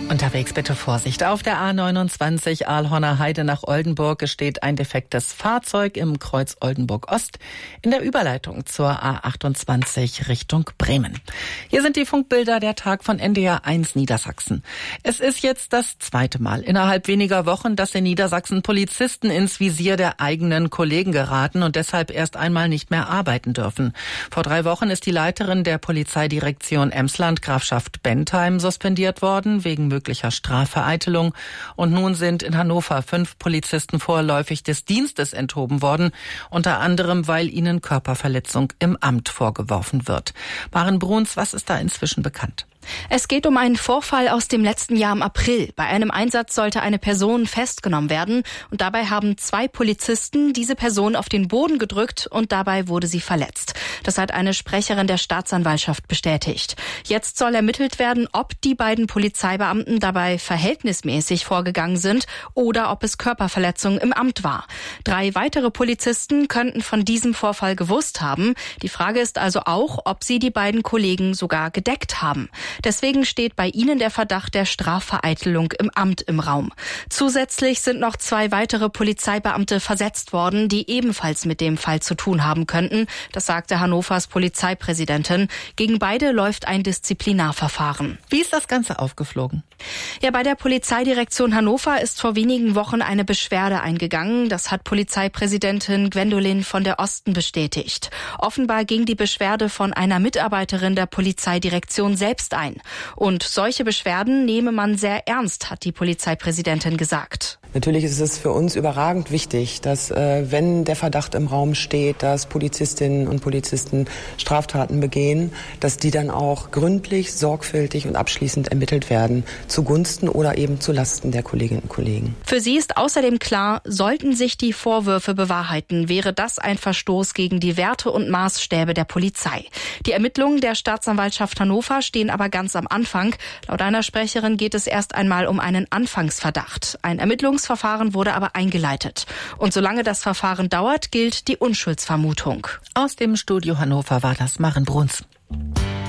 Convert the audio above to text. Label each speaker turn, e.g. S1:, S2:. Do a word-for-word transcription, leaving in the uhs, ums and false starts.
S1: Unterwegs bitte Vorsicht. Auf der A neunundzwanzig Aalhorner Heide nach Oldenburg steht ein defektes Fahrzeug im Kreuz Oldenburg-Ost in der Überleitung zur A achtundzwanzig Richtung Bremen. Hier sind die Funkbilder der Tag von N D R eins Niedersachsen. Es ist jetzt das zweite Mal innerhalb weniger Wochen, dass in Niedersachsen Polizisten ins Visier der eigenen Kollegen geraten und deshalb erst einmal nicht mehr arbeiten dürfen. Vor drei Wochen ist die Leiterin der Polizeidirektion Emsland, Grafschaft Bentheim, suspendiert worden wegen möglicher Strafvereitelung. Und nun sind in Hannover fünf Polizisten vorläufig des Dienstes enthoben worden, unter anderem, weil ihnen Körperverletzung im Amt vorgeworfen wird. Maren Bruns, was ist da inzwischen bekannt?
S2: Es geht um einen Vorfall aus dem letzten Jahr im April. Bei einem Einsatz sollte eine Person festgenommen werden und dabei haben zwei Polizisten diese Person auf den Boden gedrückt und dabei wurde sie verletzt. Das hat eine Sprecherin der Staatsanwaltschaft bestätigt. Jetzt soll ermittelt werden, ob die beiden Polizeibeamten dabei verhältnismäßig vorgegangen sind oder ob es Körperverletzung im Amt war. Drei weitere Polizisten könnten von diesem Vorfall gewusst haben. Die Frage ist also auch, ob sie die beiden Kollegen sogar gedeckt haben. Deswegen steht bei ihnen der Verdacht der Strafvereitelung im Amt im Raum. Zusätzlich sind noch zwei weitere Polizeibeamte versetzt worden, die ebenfalls mit dem Fall zu tun haben könnten. Das sagte Hannovers Polizeipräsidentin. Gegen beide läuft ein Disziplinarverfahren.
S1: Wie ist das Ganze aufgeflogen?
S2: Ja, bei der Polizeidirektion Hannover ist vor wenigen Wochen eine Beschwerde eingegangen. Das hat Polizeipräsidentin Gwendolin von der Osten bestätigt. Offenbar ging die Beschwerde von einer Mitarbeiterin der Polizeidirektion selbst ein. Und solche Beschwerden nehme man sehr ernst, hat die Polizeipräsidentin gesagt.
S3: Natürlich ist es für uns überragend wichtig, dass äh, wenn der Verdacht im Raum steht, dass Polizistinnen und Polizisten Straftaten begehen, dass die dann auch gründlich, sorgfältig und abschließend ermittelt werden, zugunsten oder eben zu Lasten der Kolleginnen und Kollegen.
S2: Für sie ist außerdem klar, sollten sich die Vorwürfe bewahrheiten, wäre das ein Verstoß gegen die Werte und Maßstäbe der Polizei. Die Ermittlungen der Staatsanwaltschaft Hannover stehen aber ganz am Anfang. Laut einer Sprecherin geht es erst einmal um einen Anfangsverdacht. Ein Ermittlungsverfahren wurde aber eingeleitet. Und solange das Verfahren dauert, gilt die Unschuldsvermutung.
S1: Aus dem Studio Hannover war das Maren Bruns.